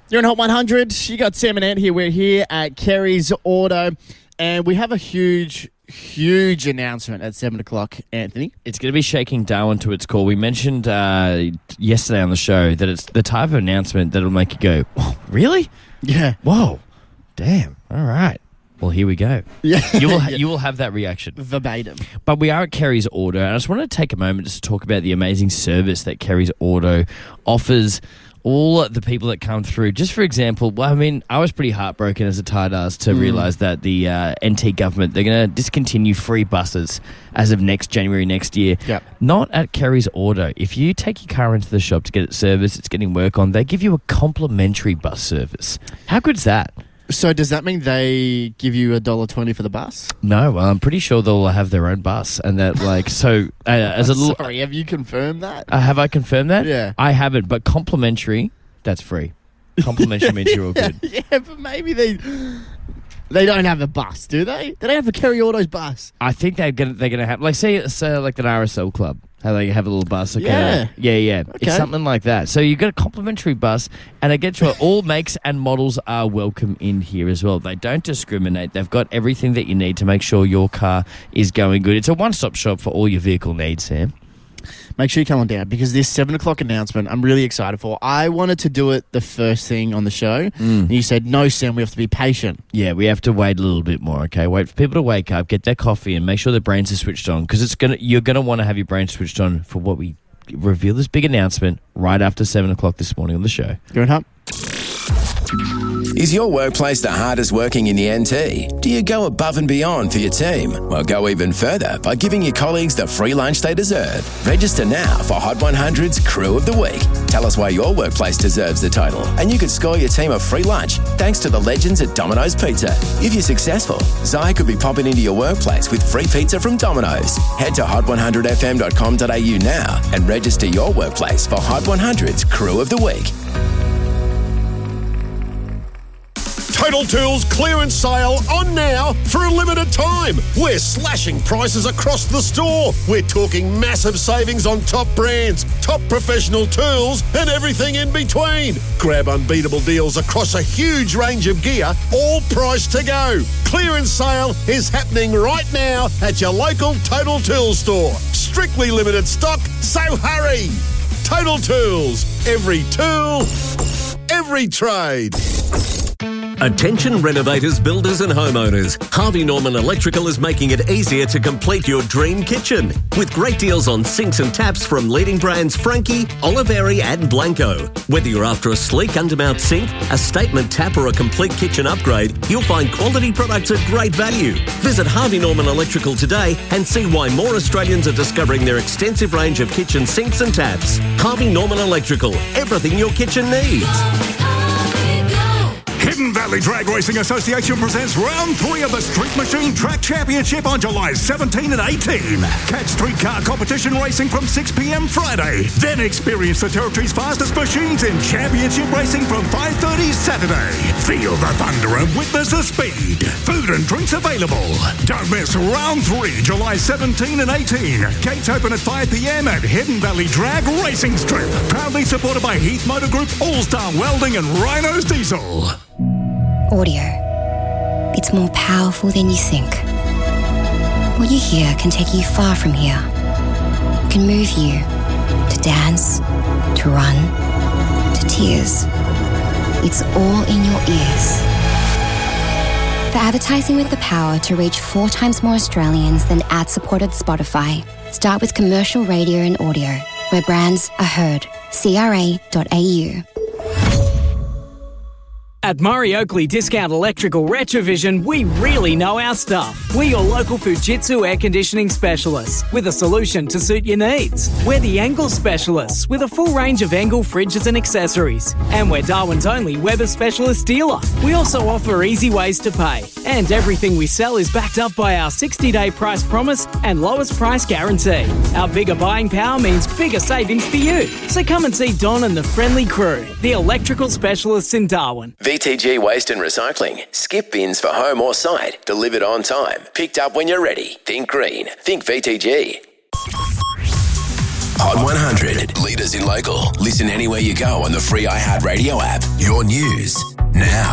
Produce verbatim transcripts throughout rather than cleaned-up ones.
You're in Hot one hundred. You got Sam and Ant here. We're here at Kerry's Auto, and we have a huge, huge announcement at seven o'clock, Anthony. It's going to be shaking Darwin to its core. We mentioned uh, yesterday on the show that it's the type of announcement that'll make you go, oh, really? Yeah. Whoa. Damn. All right. Well, here we go. Yeah. You will ha- you will have that reaction. Verbatim. But we are at Kerry's Auto, and I just want to take a moment just to talk about the amazing service that Kerry's Auto offers all the people that come through. Just for example, well, I mean, I was pretty heartbroken as a Tardars to mm. realise that the uh, N T government, they're going to discontinue free buses as of next January next year. Yep. Not at Kerry's Auto. If you take your car into the shop to get it serviced, it's getting work on, they give you a complimentary bus service. How good's that? So does that mean they give you a dollar twenty for the bus? No, well, I'm pretty sure they'll have their own bus, and that like so. Uh, as a little, sorry, have you confirmed that? Uh, have I confirmed that? Yeah, I haven't. But complimentary, that's free. Complimentary yeah, means you're all good. Yeah, but maybe they they don't have a bus, do they? They don't have a Kerry Autos bus. I think they're gonna they're gonna have like say it's uh, like an R S L club. How they have a little bus. Okay. Yeah. Yeah, yeah. Okay. It's something like that. So you get a complimentary bus, and I get you all makes and models are welcome in here as well. They don't discriminate. They've got everything that you need to make sure your car is going good. It's a one-stop shop for all your vehicle needs, Sam. Make sure you come on down because this seven o'clock announcement I'm really excited for. I wanted to do it the first thing on the show, mm. and you said, no, Sam, we have to be patient. Yeah, we have to wait a little bit more, okay? Wait for people to wake up, get their coffee, and make sure their brains are switched on because it's gonna you're going to want to have your brain switched on for what we reveal this big announcement right after seven o'clock this morning on the show. Going home. Is your workplace the hardest working in the N T? Do you go above and beyond for your team? Well, go even further by giving your colleagues the free lunch they deserve. Register now for Hot one hundred's Crew of the Week. Tell us why your workplace deserves the title, and you could score your team a free lunch thanks to the legends at Domino's Pizza. If you're successful, Zai could be popping into your workplace with free pizza from Domino's. Head to hot one hundred f m dot com dot a u now and register your workplace for Hot one hundred's Crew of the Week. Total Tools clearance sale on now for a limited time. We're slashing prices across the store. We're talking massive savings on top brands, top professional tools, and everything in between. Grab unbeatable deals across a huge range of gear, all priced to go. Clearance sale is happening right now at your local Total Tools store. Strictly limited stock, so hurry. Total Tools. Every tool, every trade. Attention renovators, builders and homeowners. Harvey Norman Electrical is making it easier to complete your dream kitchen. With great deals on sinks and taps from leading brands Frankie, Oliveri and Blanco. Whether you're after a sleek undermount sink, a statement tap or a complete kitchen upgrade, you'll find quality products at great value. Visit Harvey Norman Electrical today and see why more Australians are discovering their extensive range of kitchen sinks and taps. Harvey Norman Electrical. Everything your kitchen needs. Hidden Valley Drag Racing Association presents round three of the Street Machine Track Championship on July seventeenth and eighteenth. Catch streetcar competition racing from six p m Friday. Then experience the territory's fastest machines in championship racing from five thirty Saturday. Feel the thunder and witness the speed. Food and drinks available. Don't miss round three, July seventeenth and eighteenth. Gates open at five p m at Hidden Valley Drag Racing Strip. Proudly supported by Heath Motor Group, All Star Welding and Rhinos Diesel. Audio. It's more powerful than you think. What you hear can take you far from here. It can move you to dance, to run, to tears. It's all in your ears. For advertising with the power to reach four times more Australians than ad-supported Spotify, start with commercial radio and audio, where brands are heard. C R A dot A U. At Murray Oakley Discount Electrical Retrovision, we really know our stuff. We're your local Fujitsu air conditioning specialists with a solution to suit your needs. We're the Engel specialists with a full range of Engel fridges and accessories. And we're Darwin's only Weber specialist dealer. We also offer easy ways to pay. And everything we sell is backed up by our sixty-day price promise and lowest price guarantee. Our bigger buying power means bigger savings for you. So come and see Don and the friendly crew, the electrical specialists in Darwin. V T G Waste and Recycling. Skip bins for home or site. Delivered on time. Picked up when you're ready. Think green. Think V T G. Hot one hundred. leaders in local. Listen anywhere you go on the free iHeartRadio app. Your news now.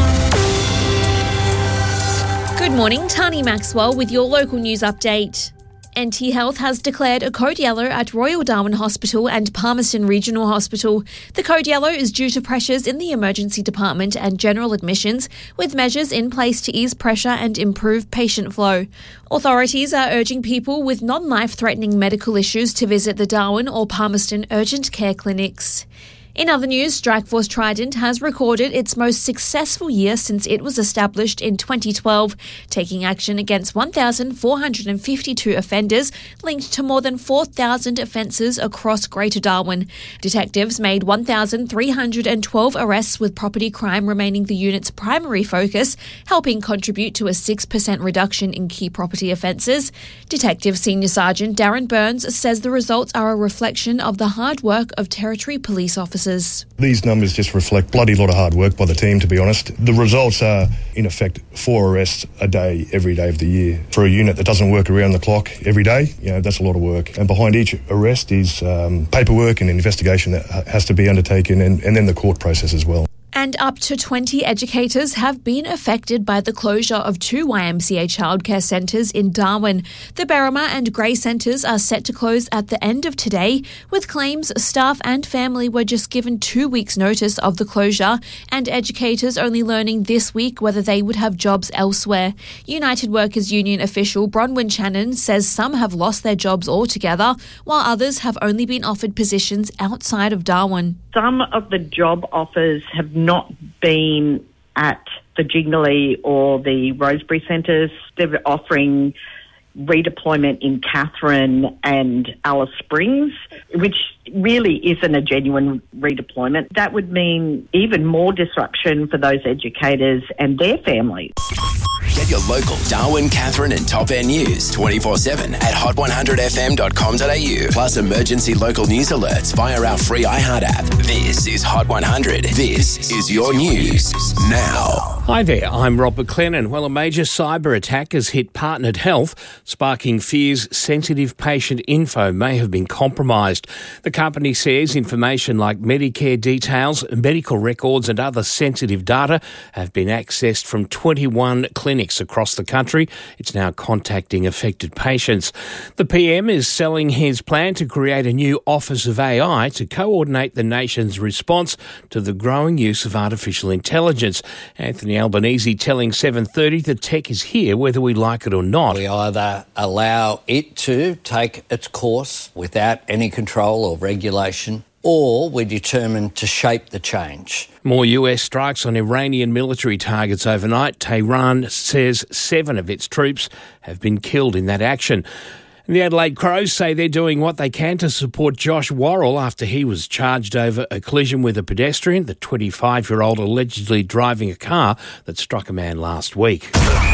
Good morning, Tani Maxwell with your local news update. N T Health has declared a code yellow at Royal Darwin Hospital and Palmerston Regional Hospital. The code yellow is due to pressures in the emergency department and general admissions, with measures in place to ease pressure and improve patient flow. Authorities are urging people with non-life-threatening medical issues to visit the Darwin or Palmerston urgent care clinics. In other news, Strikeforce Trident has recorded its most successful year since it was established in twenty twelve, taking action against one thousand four hundred fifty-two offenders linked to more than four thousand offences across Greater Darwin. Detectives made one thousand three hundred twelve arrests, with property crime remaining the unit's primary focus, helping contribute to a six percent reduction in key property offences. Detective Senior Sergeant Darren Burns says the results are a reflection of the hard work of Territory Police officers. These numbers just reflect bloody lot of hard work by the team, to be honest. The results are, in effect, four arrests a day, every day of the year. For a unit that doesn't work around the clock every day, you know, that's a lot of work. And behind each arrest is um, paperwork and investigation that has to be undertaken, and, and then the court process as well. And up to twenty educators have been affected by the closure of two Y M C A childcare centres in Darwin. The Berrima and Grey centres are set to close at the end of today, with claims staff and family were just given two weeks' notice of the closure, and educators only learning this week whether they would have jobs elsewhere. United Workers Union official Bronwyn Shannon says some have lost their jobs altogether, while others have only been offered positions outside of Darwin. Some of the job offers have not been at the Jingley or the Rosebery centres. They're offering redeployment in Katherine and Alice Springs, which really isn't a genuine redeployment. That would mean even more disruption for those educators and their families. Get your local Darwin, Katherine and Top End news twenty-four seven at hot one hundred f m dot com dot a u. Plus emergency local news alerts via our free iHeart app. This is Hot one hundred. This is your news now. Hi there, I'm Rob McLennan. Well, a major cyber attack has hit Partnered Health, sparking fears sensitive patient info may have been compromised. The company says information like Medicare details, medical records and other sensitive data have been accessed from twenty-one clinics across the country. It's now contacting affected patients. The P M is selling his plan to create a new Office of A I to coordinate the nation's response to the growing use of artificial intelligence. Anthony Albanese telling seven thirty that tech is here whether we like it or not. We either allow it to take its course without any control or regulation, or we're determined to shape the change. More U S strikes on Iranian military targets overnight. Tehran says seven of its troops have been killed in that action. And the Adelaide Crows say they're doing what they can to support Josh Worrell after he was charged over a collision with a pedestrian, the twenty-five-year-old allegedly driving a car that struck a man last week.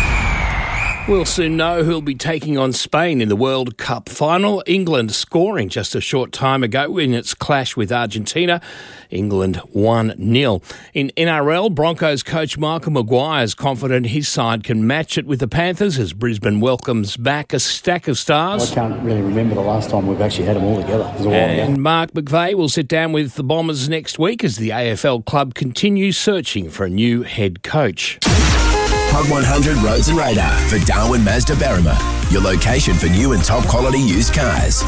We'll soon know who'll be taking on Spain in the World Cup final. England scoring just a short time ago in its clash with Argentina. England one nil. In N R L, Broncos coach Michael Maguire is confident his side can match it with the Panthers as Brisbane welcomes back a stack of stars. I can't really remember the last time we've actually had them all together. It was a while ago. And Mark McVeigh will sit down with the Bombers next week as the A F L club continues searching for a new head coach. Hot one hundred Roads and Radar for Darwin Mazda Berrima, your location for new and top quality used cars.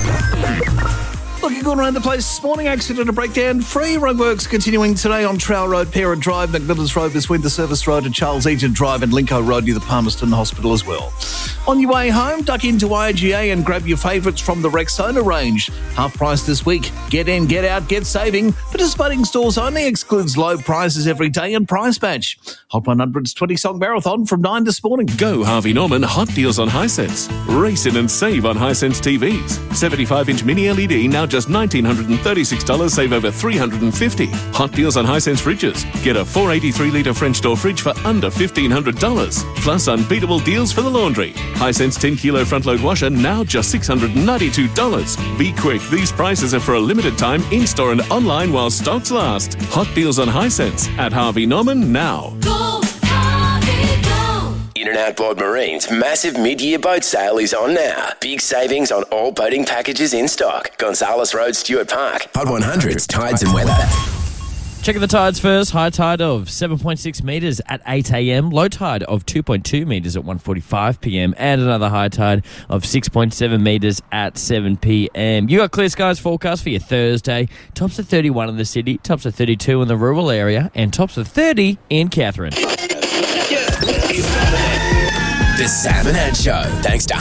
Looking good around the place this morning. Accident and breakdown free. Roadworks continuing today on Trowell Road, Parent Drive, McMillan's Road, between the Service Road and Charles Eaton Drive, and Lincoln Road near the Palmerston Hospital as well. On your way home, duck into I G A and grab your favourites from the Rexona range. Half price this week. Get in, get out, get saving. Participating stores only. Excludes low prices every day and price match. Hot one hundred's twenty-song marathon from nine this morning. Go Harvey Norman Hot Deals on Hisense. Race in and save on Hisense T Vs. seventy-five inch mini L E D now just one thousand nine hundred thirty-six dollars, save over three hundred fifty dollars. Hot deals on Hisense fridges. Get a four eighty-three litre French door fridge for under fifteen hundred dollars. Plus unbeatable deals for the laundry. Hisense ten kilo front load washer now just six hundred ninety-two dollars. Be quick, these prices are for a limited time in-store and online while stocks last. Hot deals on Hisense at Harvey Norman now. In and out Outboard Marine's massive mid-year boat sale is on now. Big savings on all boating packages in stock. Gonzales Road, Stuart Park. Hot one hundred's Tides and Weather. Checking the tides first. High tide of seven point six metres at eight a.m. Low tide of two point two metres at one forty-five p.m. And another high tide of six point seven metres at seven p.m. You got clear skies forecast for your Thursday. Tops of thirty-one in the city, tops of thirty-two in the rural area, and tops of thirty in Katherine. The Sam and Ed Show. Thanks to